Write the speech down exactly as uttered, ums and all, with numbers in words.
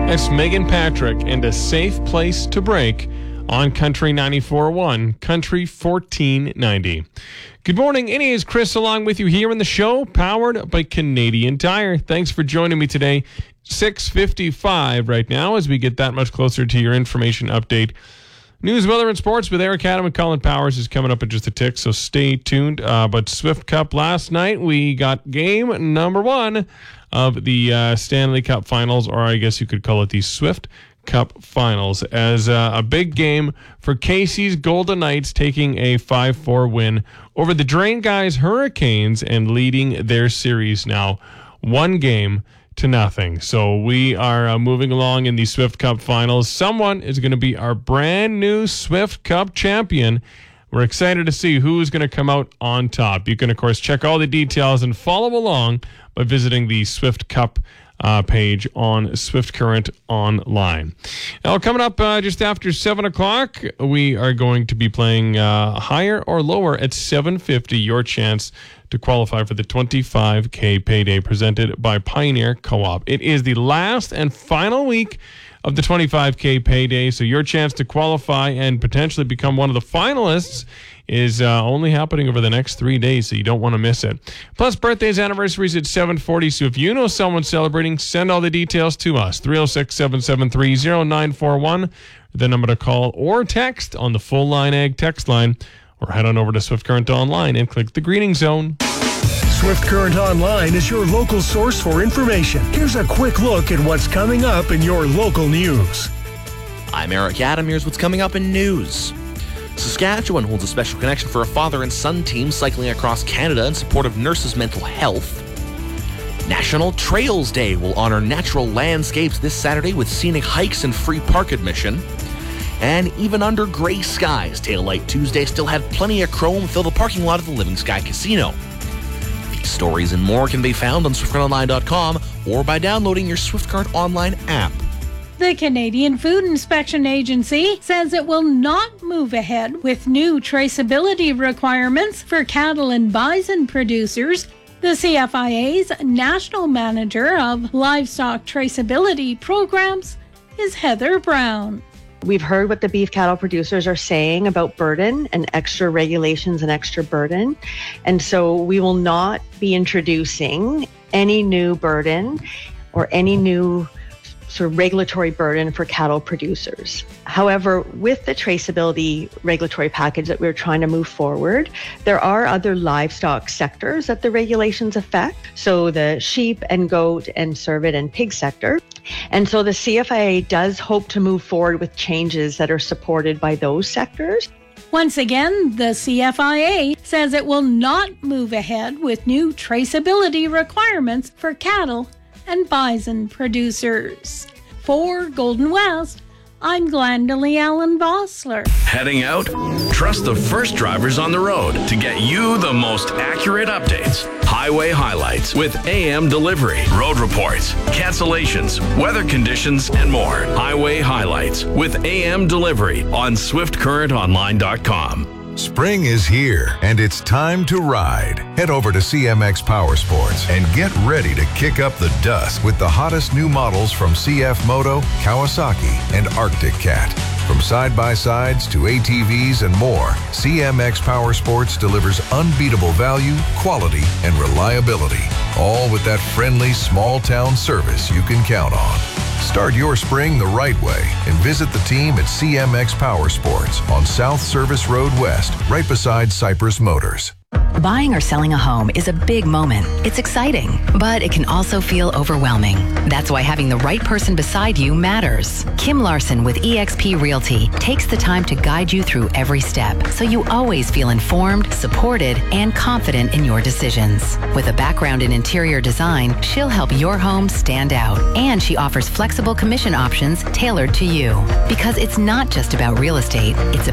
That's Megan Patrick and A Safe Place to Break on Country ninety-four point one, Country fourteen ninety. Good morning. It is Chris along with you here in the show, powered by Canadian Tire. Thanks for joining me today. six fifty-five right now as we get that much closer to your information update. News, weather, and sports with Eric Adam and Colin Powers is coming up in just a tick, so stay tuned. Uh, but Swift Cup last night, we got game number one of the uh, Stanley Cup Finals, or I guess you could call it the Swift Cup Finals, as uh, a big game for Casey's Golden Knights, taking a five four win over the Drain Guys Hurricanes and leading their series now one game to nothing. So we are uh, moving along in the Swift Cup Finals. Someone is going to be our brand new Swift Cup champion. We're excited to see who's going to come out on top. You can, of course, check all the details and follow along by visiting the Swift Cup uh, page on Swift Current Online. Now, coming up uh, just after seven o'clock, we are going to be playing uh, higher or lower at seven fifty, your chance to qualify for the twenty-five K payday presented by Pioneer Co-op. It is the last and final week of the twenty-five K payday, so your chance to qualify and potentially become one of the finalists is uh, only happening over the next three days, so you don't want to miss it. Plus, birthdays, anniversaries at seven forty, so if you know someone celebrating, send all the details to us. three oh six, seven seven three, oh nine four one, the number to call or text on the Full Line Ag text line, or head on over to Swift Current Online and click the greeting zone. Swift Current Online is your local source for information. Here's a quick look at what's coming up in your local news. I'm Eric Adam. Here's what's coming up in news. Saskatchewan holds a special connection for a father and son team cycling across Canada in support of nurses' mental health. National Trails Day will honor natural landscapes this Saturday with scenic hikes and free park admission. And even under gray skies, Taillight Tuesday still had plenty of chrome fill the parking lot of the Living Sky Casino. These stories and more can be found on swift current online dot com or by downloading your Swift Current Online app. The Canadian Food Inspection Agency says it will not move ahead with new traceability requirements for cattle and bison producers. The C F I A's National Manager of Livestock Traceability Programs is Heather Brown. We've heard what the beef cattle producers are saying about burden and extra regulations and extra burden. And so we will not be introducing any new burden or any new sort of regulatory burden for cattle producers. However, with the traceability regulatory package that we're trying to move forward, there are other livestock sectors that the regulations affect. So the sheep and goat and cervid and pig sector. And so the C F I A does hope to move forward with changes that are supported by those sectors. Once again, the C F I A says it will not move ahead with new traceability requirements for cattle and bison producers. For Golden West, I'm Glendalee Allen Vossler. Heading out? Trust the first drivers on the road to get you the most accurate updates. Highway highlights with A M delivery, road reports, cancellations, weather conditions, and more. Highway highlights with A M delivery on swift current online dot com. Spring is here, and it's time to ride. Head over to C M X Power Sports and get ready to kick up the dust with the hottest new models from C F Moto, Kawasaki, and Arctic Cat. From side-by-sides to A T Vs and more, C M X Power Sports delivers unbeatable value, quality, and reliability, all with that friendly, small-town service you can count on. Start your spring the right way and visit the team at C M X Power Sports on South Service Road West, right beside Cypress Motors. Buying or selling a home is a big moment. It's exciting, but it can also feel overwhelming. That's why having the right person beside you matters. Kim Larson with E X P Realty takes the time to guide you through every step, so you always feel informed, supported, and confident in your decisions. With a background in interior design, she'll help your home stand out. And she offers flexible commission options tailored to you. Because it's not just about real estate, it's